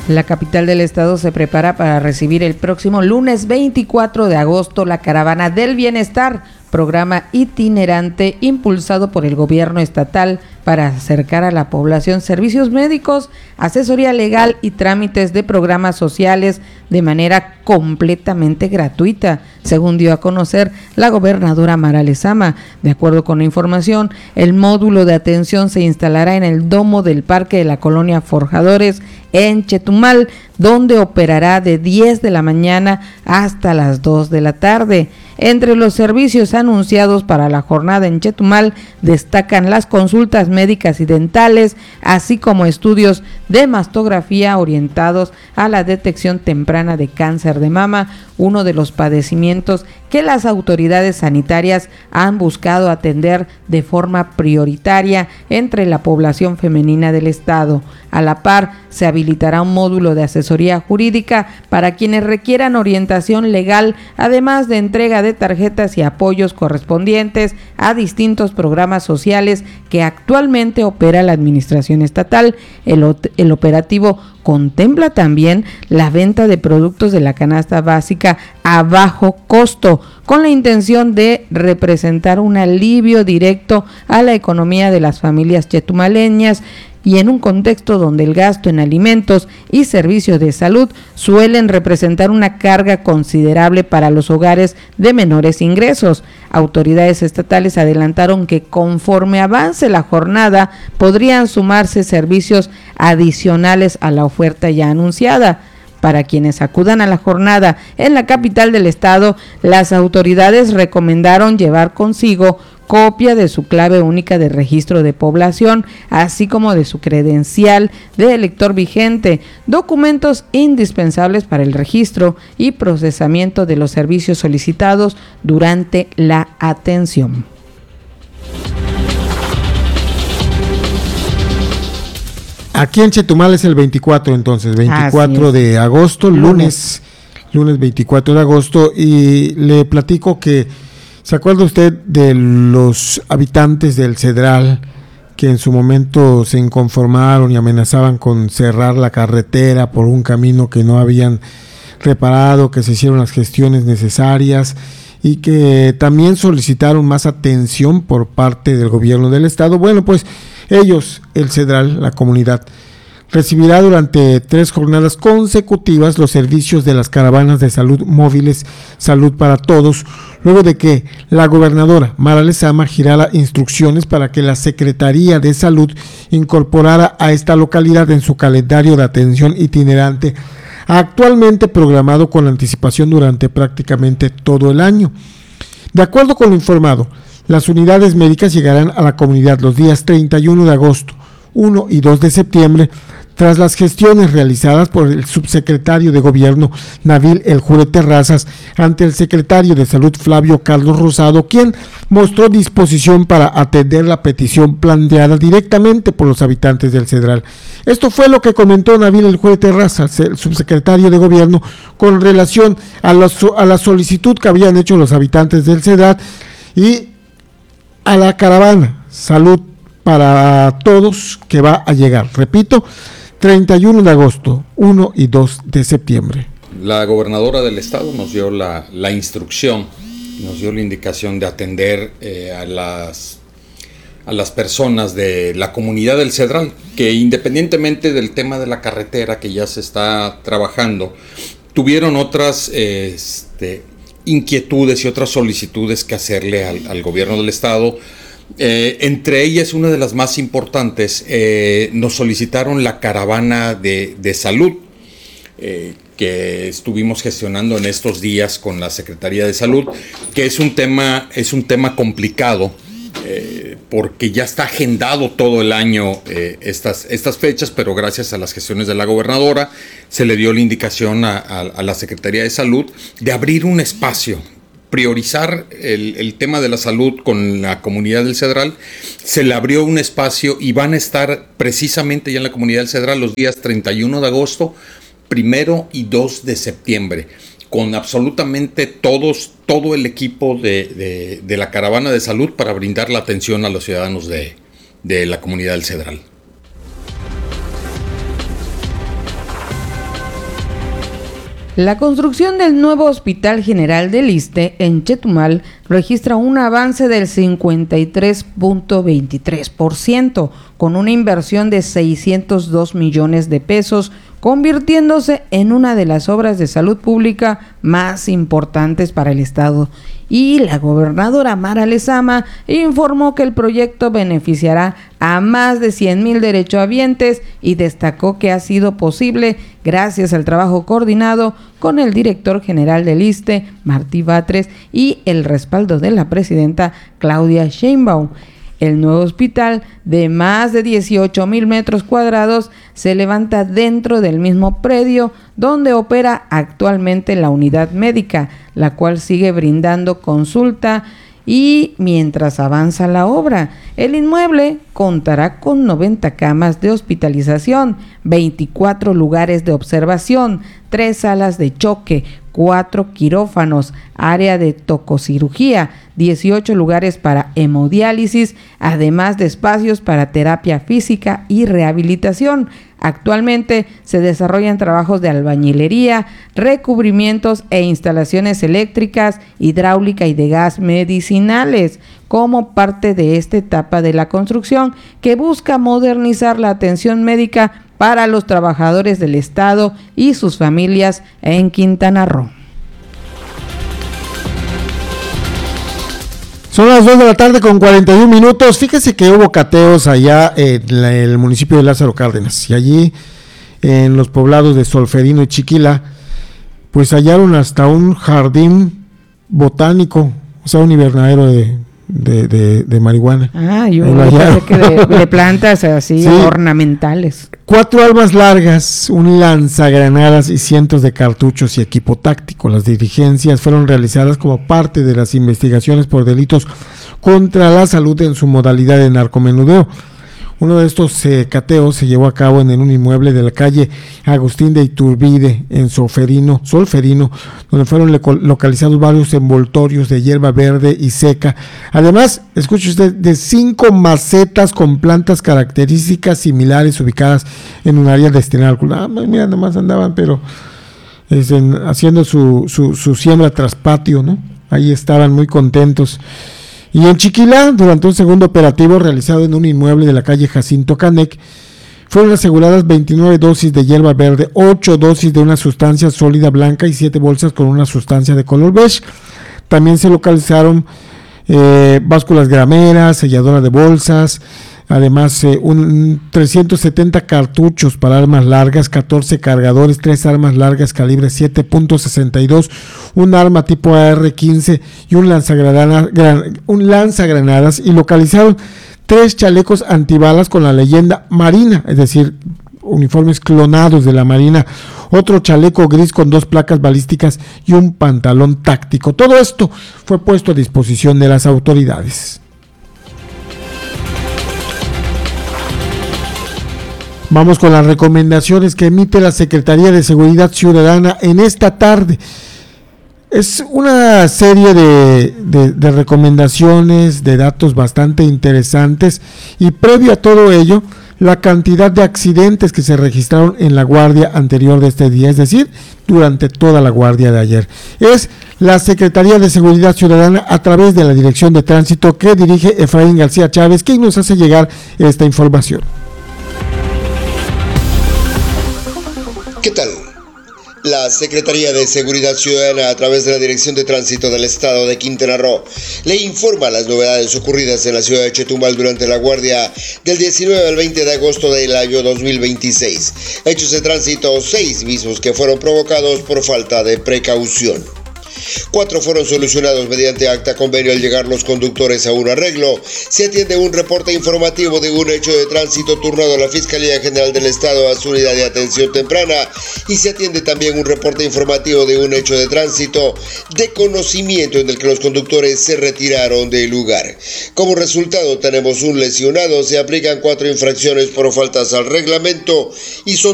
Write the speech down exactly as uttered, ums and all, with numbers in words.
La capital del estado se prepara para recibir el próximo lunes veinticuatro de agosto la Caravana del Bienestar, programa itinerante impulsado por el gobierno estatal para acercar a la población servicios médicos, asesoría legal y trámites de programas sociales de manera completamente gratuita, según dio a conocer la gobernadora Mara Lezama. De acuerdo con la información, el módulo de atención se instalará en el domo del Parque de la Colonia Forjadores en Chetumal, donde operará de diez de la mañana hasta las dos de la tarde. Entre los servicios anunciados para la jornada en Chetumal destacan las consultas médicas y dentales, así como estudios de mastografía orientados a la detección temprana de cáncer de mama, uno de los padecimientos que las autoridades sanitarias han buscado atender de forma prioritaria entre la población femenina del estado. A la par, se habilitará un módulo de asesoría jurídica para quienes requieran orientación legal, además de entrega de tarjetas y apoyos correspondientes a distintos programas sociales que actualmente opera la administración estatal. El, el operativo contempla también la venta de productos de la canasta básica a bajo costo, con la intención de representar un alivio directo a la economía de las familias chetumaleñas, y en un contexto donde el gasto en alimentos y servicios de salud suelen representar una carga considerable para los hogares de menores ingresos. Autoridades estatales adelantaron que conforme avance la jornada podrían sumarse servicios adicionales a la oferta ya anunciada. Para quienes acudan a la jornada en la capital del estado, las autoridades recomendaron llevar consigo copia de su clave única de registro de población, así como de su credencial de elector vigente, documentos indispensables para el registro y procesamiento de los servicios solicitados durante la atención. Aquí en Chetumal es el veinticuatro, entonces, veinticuatro de agosto, lunes, lunes veinticuatro de agosto, y le platico que, ¿se acuerda usted de los habitantes del Cedral que en su momento se inconformaron y amenazaban con cerrar la carretera por un camino que no habían reparado, que se hicieron las gestiones necesarias y que también solicitaron más atención por parte del gobierno del estado? Bueno, pues ellos, el Cedral, la comunidad, recibirá durante tres jornadas consecutivas los servicios de las caravanas de salud móviles Salud para Todos, luego de que la gobernadora Mara Lezama girara instrucciones para que la Secretaría de Salud incorporara a esta localidad en su calendario de atención itinerante, actualmente programado con anticipación durante prácticamente todo el año. De acuerdo con lo informado, las unidades médicas llegarán a la comunidad los días treinta y uno de agosto, uno y dos de septiembre, tras las gestiones realizadas por el subsecretario de Gobierno Nabil El Jure Terrazas ante el secretario de Salud Flavio Carlos Rosado, quien mostró disposición para atender la petición planteada directamente por los habitantes del Cedral. Esto fue lo que comentó Nabil El Jure Terrazas, el subsecretario de Gobierno, con relación a la, a la solicitud que habían hecho los habitantes del Cedral y a la caravana Salud para Todos que va a llegar. Repito, treinta y uno de agosto, uno y dos de septiembre. La gobernadora del estado nos dio la, la instrucción, nos dio la indicación de atender eh, a las a las personas de la comunidad del Cedral, que independientemente del tema de la carretera que ya se está trabajando, tuvieron otras eh, este, inquietudes y otras solicitudes que hacerle al, al gobierno del estado. Eh, entre ellas, una de las más importantes, eh, nos solicitaron la caravana de, de salud eh, que estuvimos gestionando en estos días con la Secretaría de Salud, que es un tema, es un tema complicado eh, porque ya está agendado todo el año eh, estas, estas fechas, pero gracias a las gestiones de la gobernadora se le dio la indicación a, a, a la Secretaría de Salud de abrir un espacio, priorizar el, el tema de la salud con la comunidad del Cedral. Se le abrió un espacio y van a estar precisamente ya en la comunidad del Cedral los días treinta y uno de agosto, primero y dos de septiembre, con absolutamente todos, todo el equipo de, de, de la caravana de salud para brindar la atención a los ciudadanos de, de la comunidad del Cedral. La construcción del nuevo Hospital General del Iste en Chetumal registra un avance del cincuenta y tres punto veintitrés por ciento, con una inversión de seiscientos dos millones de pesos, convirtiéndose en una de las obras de salud pública más importantes para el estado. Y la gobernadora Mara Lezama informó que el proyecto beneficiará a más de cien mil derechohabientes y destacó que ha sido posible gracias al trabajo coordinado con el director general del Iste, Martí Batres, y el respaldo de la presidenta Claudia Sheinbaum. El nuevo hospital, de más de dieciocho mil metros cuadrados, se levanta dentro del mismo predio donde opera actualmente la unidad médica, la cual sigue brindando consulta y mientras avanza la obra. El inmueble contará con noventa camas de hospitalización, veinticuatro lugares de observación, tres salas de choque, cuatro quirófanos, área de tococirugía, dieciocho lugares para hemodiálisis, además de espacios para terapia física y rehabilitación. Actualmente se desarrollan trabajos de albañilería, recubrimientos e instalaciones eléctricas, hidráulica y de gas medicinales, como parte de esta etapa de la construcción que busca modernizar la atención médica para los trabajadores del Estado y sus familias en Quintana Roo. Son las dos de la tarde con cuarenta y un minutos. Fíjese que hubo cateos allá en la, el municipio de Lázaro Cárdenas. Y allí, en los poblados de Solferino y Chiquila, pues hallaron hasta un jardín botánico, o sea, un invernadero de, de, de, de marihuana. Ah, yo pensé que de, de plantas así, sí, ornamentales. Cuatro armas largas, un lanzagranadas y cientos de cartuchos y equipo táctico. Las diligencias fueron realizadas como parte de las investigaciones por delitos contra la salud en su modalidad de narcomenudeo. Uno de estos eh, cateos se llevó a cabo en, en un inmueble de la calle Agustín de Iturbide, en Solferino, Solferino, donde fueron le- localizados varios envoltorios de hierba verde y seca. Además, escuche usted, de cinco macetas con plantas características similares ubicadas en un área destinada al cultivo. Ah, mira, nomás andaban, pero es en, haciendo su, su, su siembra tras patio, ¿no? Ahí estaban muy contentos. Y en Chiquilá, durante un segundo operativo realizado en un inmueble de la calle Jacinto Canec, fueron aseguradas veintinueve dosis de hierba verde, ocho dosis de una sustancia sólida blanca y siete bolsas con una sustancia de color beige. También se localizaron eh, básculas grameras, selladoras de bolsas, además eh, un trescientos setenta cartuchos para armas largas, catorce cargadores, tres armas largas calibre siete punto sesenta y dos, un arma tipo A R quince y un lanzagranadas, gran, un lanzagranadas, y localizaron tres chalecos antibalas con la leyenda Marina, es decir, uniformes clonados de la Marina, otro chaleco gris con dos placas balísticas y un pantalón táctico. Todo esto fue puesto a disposición de las autoridades. Vamos con las recomendaciones que emite la Secretaría de Seguridad Ciudadana en esta tarde. Es una serie de, de, de recomendaciones, de datos bastante interesantes, y previo a todo ello, la cantidad de accidentes que se registraron en la guardia anterior de este día, es decir, durante toda la guardia de ayer. Es la Secretaría de Seguridad Ciudadana, a través de la Dirección de Tránsito que dirige Efraín García Chávez, quien nos hace llegar esta información. ¿Qué tal? La Secretaría de Seguridad Ciudadana, a través de la Dirección de Tránsito del Estado de Quintana Roo, le informa las novedades ocurridas en la ciudad de Chetumal durante la guardia del diecinueve al veinte de agosto del año dos mil veintiséis. Hechos de tránsito, seis mismos que fueron provocados por falta de precaución. Cuatro fueron solucionados mediante acta convenio al llegar los conductores a un arreglo. Se atiende un reporte informativo de un hecho de tránsito turnado a la Fiscalía General del Estado a su unidad de atención temprana, y se atiende también un reporte informativo de un hecho de tránsito de conocimiento en el que los conductores se retiraron del lugar. Como resultado tenemos un lesionado, se aplican cuatro infracciones por faltas al reglamento y son